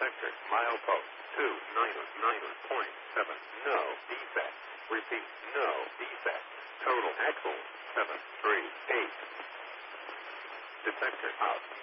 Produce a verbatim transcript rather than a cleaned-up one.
Detector, milepost, two niner niner point seven. No defect. Repeat, no defect. Total axle, seven three eight. Detector out.